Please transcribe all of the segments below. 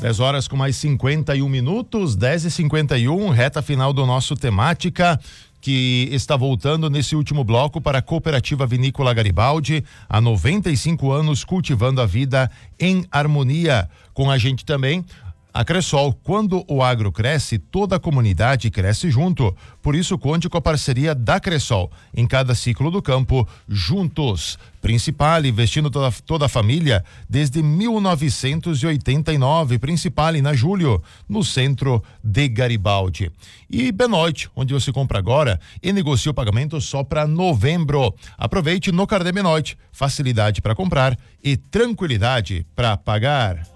10 horas com mais 51 minutos, 10h51, reta final do nosso Temática, que está voltando nesse último bloco para a Cooperativa Vinícola Garibaldi, há 95 anos cultivando a vida em harmonia. Com a gente também a Cressol. Quando o agro cresce, toda a comunidade cresce junto. Por isso, conte com a parceria da Cressol. Em cada ciclo do campo, juntos. Principale, investindo toda a família desde 1989. Principale na Júlio, no centro de Garibaldi. E Benoit, onde você compra agora e negocia o pagamento só para novembro. Aproveite no Carnê Benoit. Facilidade para comprar e tranquilidade para pagar.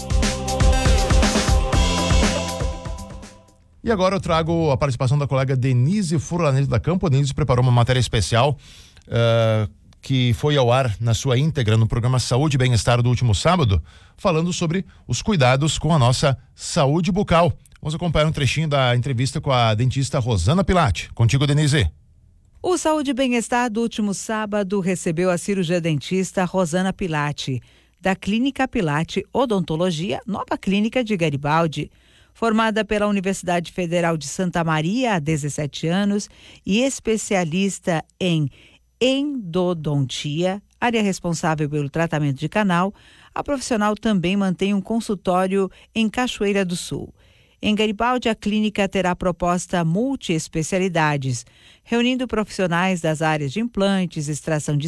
E agora eu trago a participação da colega Denise Furlanese da Campo. Denise preparou uma matéria especial que foi ao ar na sua íntegra no programa Saúde e Bem-Estar do último sábado, falando sobre os cuidados com a nossa saúde bucal. Vamos acompanhar um trechinho da entrevista com a dentista Rosana Pilati. Contigo, Denise. O Saúde e Bem-Estar do último sábado recebeu a cirurgia dentista Rosana Pilati, da Clínica Pilati Odontologia, nova clínica de Garibaldi. Formada pela Universidade Federal de Santa Maria há 17 anos e especialista em endodontia, área responsável pelo tratamento de canal, a profissional também mantém um consultório em Cachoeira do Sul. Em Garibaldi, a clínica terá proposta multi-especialidades, reunindo profissionais das áreas de implantes, extração de